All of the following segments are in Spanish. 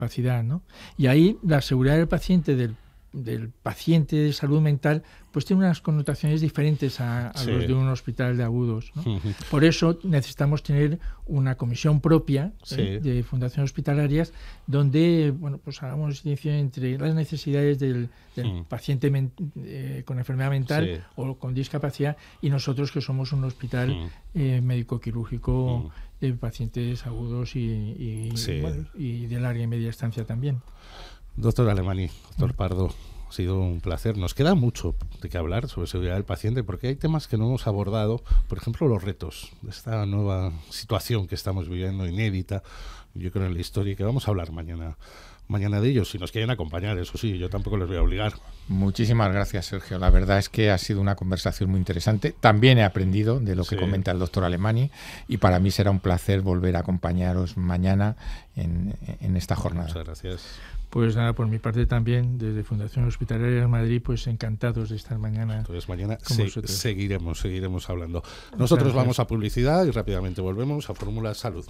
discapacidad, ¿no? Y ahí la seguridad del paciente de salud mental pues tiene unas connotaciones diferentes a los de un hospital de agudos, ¿no? Por eso necesitamos tener una comisión propia de fundaciones hospitalarias donde pues hagamos distinción entre las necesidades del paciente con enfermedad mental o con discapacidad y nosotros que somos un hospital médico-quirúrgico de pacientes agudos y de larga y media estancia también. Doctor Alemany, doctor Pardo, ha sido un placer. Nos queda mucho de qué hablar sobre seguridad del paciente porque hay temas que no hemos abordado, por ejemplo, los retos de esta nueva situación que estamos viviendo, inédita, yo creo en la historia, y que vamos a hablar mañana de ellos, si nos quieren acompañar, eso sí, yo tampoco les voy a obligar. Muchísimas gracias, Sergio. La verdad es que ha sido una conversación muy interesante. También he aprendido de lo que comenta el doctor Alemany y para mí será un placer volver a acompañaros mañana en esta jornada. Muchas gracias. Pues nada, por mi parte también, desde Fundación Hospitalaria de Madrid, pues encantados de estar mañana. Entonces mañana seguiremos hablando. Nosotros vamos a publicidad y rápidamente volvemos a Fórmula Salud.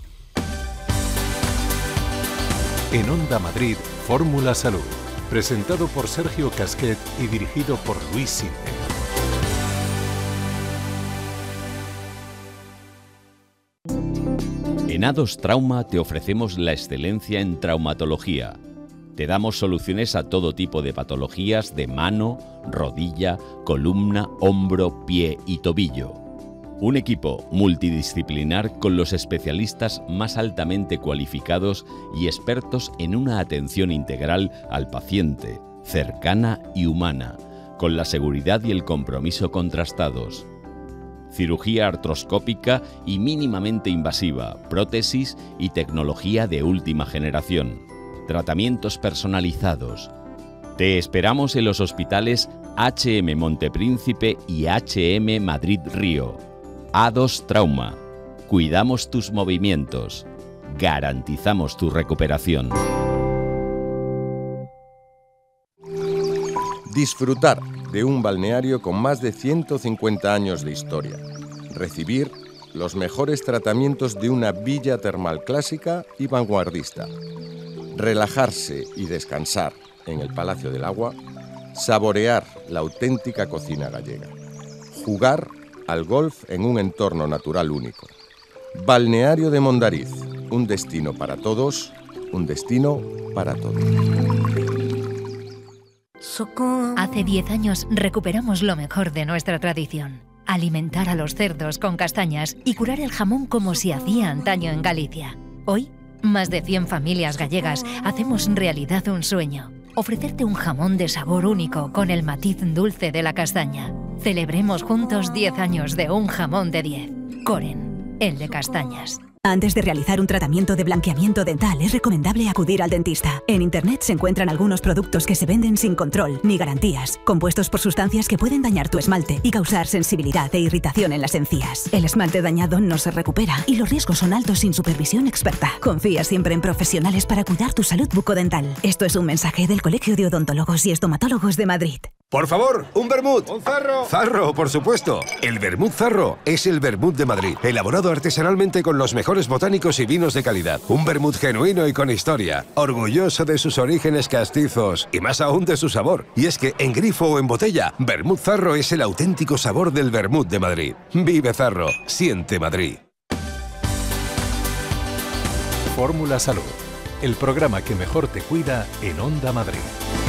En Onda Madrid, Fórmula Salud, presentado por Sergio Casquet y dirigido por Luis Sinde. En A2 Trauma te ofrecemos la excelencia en traumatología. Te damos soluciones a todo tipo de patologías de mano, rodilla, columna, hombro, pie y tobillo. Un equipo multidisciplinar con los especialistas más altamente cualificados y expertos en una atención integral al paciente, cercana y humana, con la seguridad y el compromiso contrastados. Cirugía artroscópica y mínimamente invasiva, prótesis y tecnología de última generación. Tratamientos personalizados. Te esperamos en los hospitales HM Montepríncipe y HM Madrid Río. A2 Trauma. Cuidamos tus movimientos. Garantizamos tu recuperación. Disfrutar de un balneario con más de 150 años de historia. Recibir los mejores tratamientos de una villa termal clásica y vanguardista. Relajarse y descansar en el Palacio del Agua. Saborear la auténtica cocina gallega. Jugar al golf en un entorno natural único. Balneario de Mondariz, un destino para todos, un destino para todos. Hace 10 años recuperamos lo mejor de nuestra tradición. Alimentar a los cerdos con castañas y curar el jamón como se hacía antaño en Galicia. Hoy, más de 100 familias gallegas hacemos realidad un sueño. Ofrecerte un jamón de sabor único con el matiz dulce de la castaña. Celebremos juntos 10 años de un jamón de 10. Coren, el de castañas. Antes de realizar un tratamiento de blanqueamiento dental es recomendable acudir al dentista. En Internet se encuentran algunos productos que se venden sin control ni garantías, compuestos por sustancias que pueden dañar tu esmalte y causar sensibilidad e irritación en las encías. El esmalte dañado no se recupera y los riesgos son altos sin supervisión experta. Confía siempre en profesionales para cuidar tu salud bucodental. Esto es un mensaje del Colegio de Odontólogos y Estomatólogos de Madrid. Por favor, un vermut. ¡Un zarro! Zarro, por supuesto. El vermut Zarro es el vermut de Madrid, elaborado artesanalmente con los mejores botánicos y vinos de calidad. Un vermut genuino y con historia, orgulloso de sus orígenes castizos y más aún de su sabor. Y es que en grifo o en botella, vermut Zarro es el auténtico sabor del vermut de Madrid. Vive Zarro, siente Madrid. Fórmula Salud, el programa que mejor te cuida en Onda Madrid.